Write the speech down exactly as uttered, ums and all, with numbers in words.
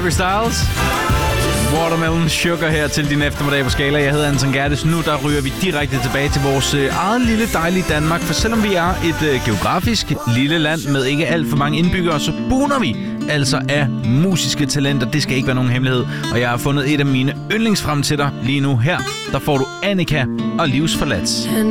Harry Styles. Watermelon Sugar her til din eftermiddag på Skala. Jeg hedder Anton Gerdes. Nu der ryger vi direkte tilbage til vores øh, eget lille dejlige Danmark. For selvom vi er et øh, geografisk lille land med ikke alt for mange indbyggere, så buner vi altså af musiske talenter. Det skal ikke være nogen hemmelighed. Og jeg har fundet et af mine yndlingsfrem til dig lige nu her. Der får du Annika og Livsforladt.